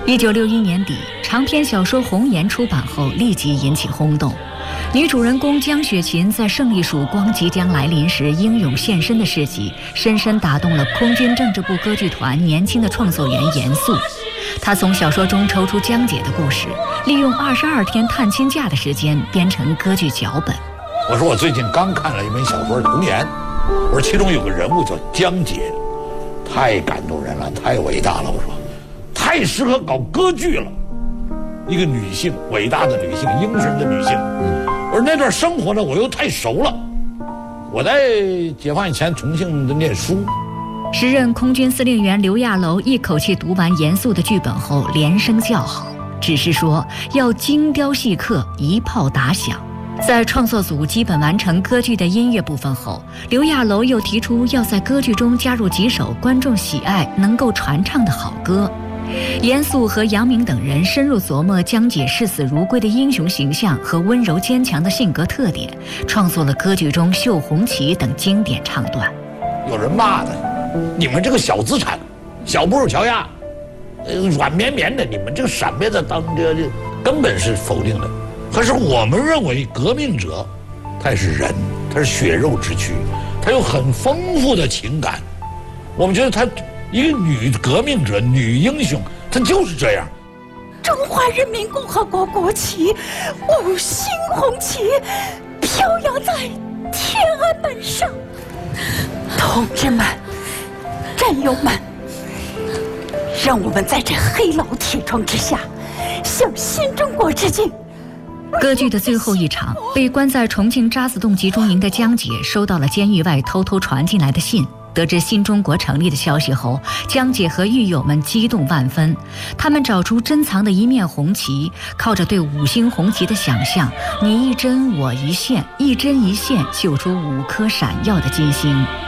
1961年底，长篇小说《红颜》出版后立即引起轰动。女主人公江雪琴在胜利曙光即将来临时英勇献身的事迹，深深打动了空军政治部歌剧团年轻的创作员严肃。他从小说中抽出江姐的故事，利用22天探亲假的时间编成歌剧脚本。 我说我最近刚看了一本小说《红颜》，我说其中有个人物叫江姐，太感动人了，太伟大了。我说太适合搞歌剧了，一个女性，伟大的女性，英神的女性。我说那段生活呢，我又太熟了。我在解放以前重庆的念书。 时任空军司令员刘亚楼一口气读完严肃的剧本后连声叫好，只是说要精雕细刻，一炮打响。在创作组基本完成歌剧的音乐部分后，刘亚楼又提出要在歌剧中加入几首观众喜爱、能够传唱的好歌。严肃和杨明等人深入琢磨江姐视死如归的英雄形象和温柔坚强的性格特点，创作了歌剧中《绣红旗》等经典唱段。 有人骂他，你们这个小资产、小布尔乔亚，软绵绵的，你们这个闪灭的当这根本是否定的。可是我们认为革命者，他也是人，他是血肉之躯，他有很丰富的情感。我们觉得他一个女革命者、女英雄，她就是这样。 中华人民共和国国旗5星红旗飘扬在天安门上，同志们、战友们，让我们在这黑牢铁窗之下，向新中国致敬。 歌剧的最后一场，被关在重庆渣滓洞集中营的江姐收到了监狱外偷偷传进来的信。得知新中国成立的消息后，江姐和狱友们激动万分。他们找出珍藏的一面红旗，靠着对5星红旗的想象，你一针我一线，一针一线绣出5颗闪耀的金星。